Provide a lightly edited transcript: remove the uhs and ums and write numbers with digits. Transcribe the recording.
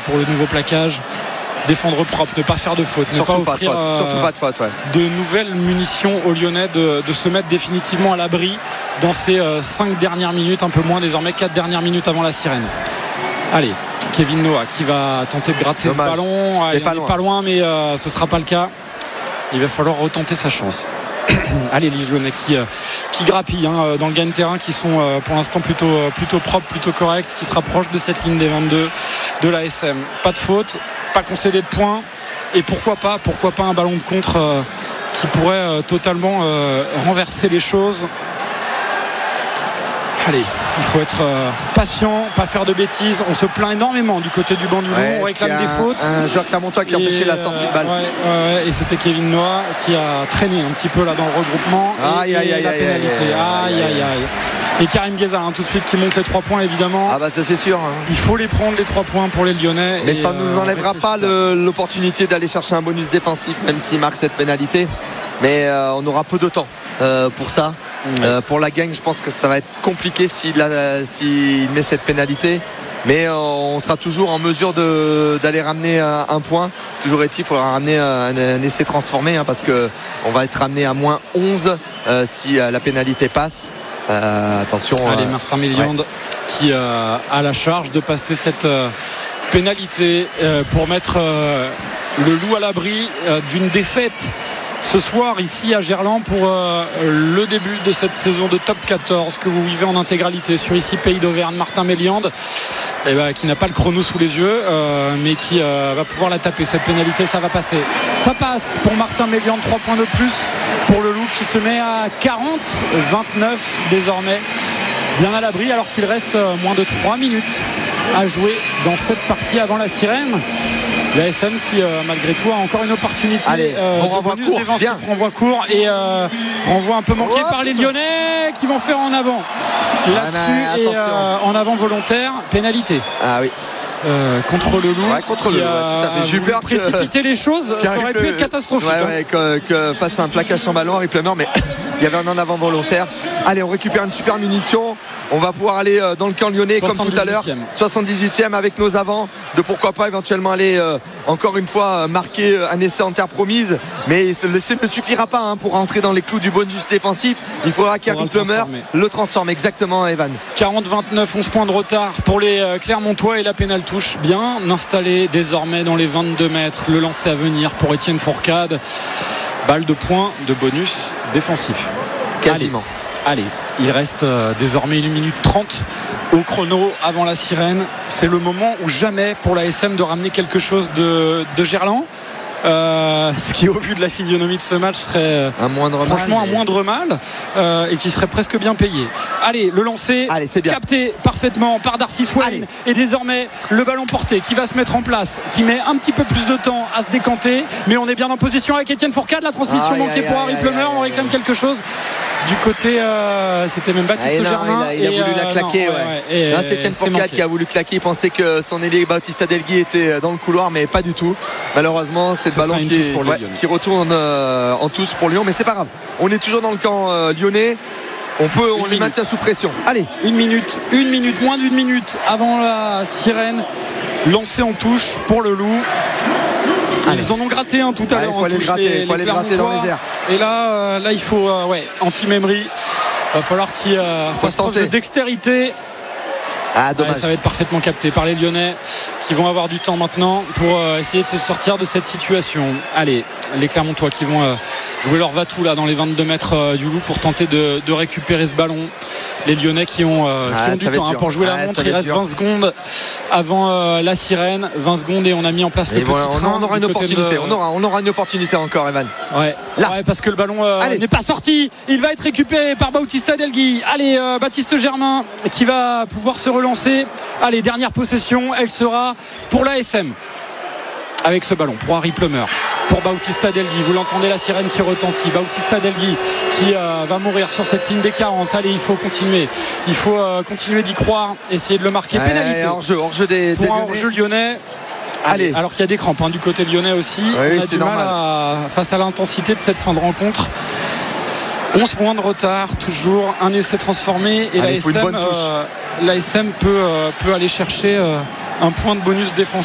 pour le nouveau plaquage. Défendre propre, ne pas faire de faute, ne pas offrir surtout pas de faute, de nouvelles munitions aux Lyonnais de se mettre définitivement à l'abri dans ces 5 dernières minutes, un peu moins désormais, 4 dernières minutes avant la sirène. Allez, Kevin Noah qui va tenter de gratter ce ballon. Il n'est pas loin, mais ce ne sera pas le cas. Il va falloir retenter sa chance. Allez, les Lyonnais qui grappillent dans le gain de terrain, qui sont pour l'instant plutôt propres, plutôt corrects, qui se rapprochent de cette ligne des 22 de l'ASM. Pas de faute, pas concédé de points, et pourquoi pas un ballon de contre qui pourrait totalement renverser les choses. Allez, il faut être patient, pas faire de bêtises. On se plaint énormément du côté du banc du Loup, on réclame des fautes. Un joueur Clermontois qui a empêché la sortie de balle. Et c'était Kevin Noah qui a traîné un petit peu là dans le regroupement. Aïe. Et Karim Ghezal tout de suite qui monte les 3 points évidemment. Ah bah ça c'est sûr. Il faut les prendre les 3 points pour les Lyonnais. Mais ça ne nous enlèvera pas l'opportunité d'aller chercher un bonus défensif, même s'il marque cette pénalité. Mais on aura peu de temps pour ça. Pour la gagne, je pense que ça va être compliqué s'il met cette pénalité. Mais on sera toujours en mesure d'aller ramener un point. Toujours est-il, il faudra ramener un essai transformé, parce qu'on va être ramené à moins 11 si la pénalité passe. Attention. Allez, Martin Méliande qui a la charge de passer cette pénalité pour mettre le Loup à l'abri d'une défaite ce soir ici à Gerland pour le début de cette saison de top 14 que vous vivez en intégralité sur ici Pays d'Auvergne. Martin Méliande qui n'a pas le chrono sous les yeux mais qui va pouvoir la taper, cette pénalité. Ça va passer, ça passe pour Martin Méliande. 3 points de plus pour le Loup qui se met à 40-29 désormais, bien à l'abri alors qu'il reste moins de 3 minutes à jouer dans cette partie avant la sirène. La SM qui malgré tout a encore une opportunité. Allez, renvoi court et renvoi un peu manqué par les Lyonnais qui vont faire en avant là-dessus et en avant volontaire, pénalité. Ah oui. Contre le Loup, tout à fait. J'ai eu peur précipiter les choses, ça aurait pu être catastrophique. Que face à un plaquage sans ballon, Harry Plummer, mais il y avait un en avant volontaire. Allez, on récupère une super munition. On va pouvoir aller dans le camp lyonnais comme tout à l'heure. 78e avec nos avants, de pourquoi pas éventuellement aller encore une fois marquer un essai en terre promise. Mais l'essai ne suffira pas pour rentrer dans les clous du bonus défensif. Il faudra qu'Harry Plummer le transforme. Exactement, Evan. 40-29, 11 points de retard pour les Clermontois et la pénale touche bien installée désormais dans les 22 mètres. Le lancer à venir pour Étienne Fourcade. Balle de points de bonus défensif. Quasiment. Allez, il reste désormais 1 minute 30 au chrono avant la sirène. C'est le moment ou jamais pour la SM de ramener quelque chose de Gerland. Ce qui au vu de la physionomie de ce match serait un moindre mal et qui serait presque bien payé. Allez, le lancer capté parfaitement par Darcy Swain et désormais le ballon porté qui va se mettre en place, qui met un petit peu plus de temps à se décanter, mais on est bien en position avec Étienne Fourcade. La transmission manquée pour Harry Plummer. On réclame quelque chose du côté c'était même Baptiste Germain. Il a voulu la claquer. C'est Étienne Fourcade qui a voulu claquer. Il pensait que son ailier Bautista Delgui était dans le couloir, mais pas du tout. Malheureusement, c'est le ballon qui retourne en touche pour Lyon, mais c'est pas grave. On est toujours dans le camp lyonnais. On les maintient sous pression. Allez, moins d'une minute avant la sirène. Lancé en touche pour le Loup. Ils en ont gratté un tout à l'heure. Il faut aller le gratter dans les airs. Et là il faut anti-Memri. Il va falloir qu'il fasse preuve de dextérité. Dommage. Ça va être parfaitement capté par les Lyonnais qui vont avoir du temps maintenant pour essayer de se sortir de cette situation. Allez, les Clermontois qui vont jouer leur va-tout là dans les 22 mètres du Loup pour tenter de récupérer ce ballon. Les Lyonnais qui ont du temps pour jouer la montre. Il reste 20 secondes avant la sirène. 20 secondes et on a mis en place le petit train. On aura une opportunité. On aura une opportunité encore, Evan. Parce que le ballon n'est pas sorti. Il va être récupéré par Bautista Delgui. Allez, Baptiste Germain qui va pouvoir se relancer. Allez, dernière possession, elle sera pour l'ASM avec ce ballon pour Harry Plummer, pour Bautista Delgui. Vous l'entendez, la sirène qui retentit. Bautista Delgui qui va mourir sur cette ligne des 40. Allez, il faut continuer d'y croire, essayer de le marquer. Pénalité hors-jeu des hors-jeu lyonnais. Allez. Alors qu'il y a des crampes du côté lyonnais aussi. On a du mal face à l'intensité de cette fin de rencontre. 11 points de retard, toujours un essai transformé et l'ASM peut aller chercher un point de bonus défensif.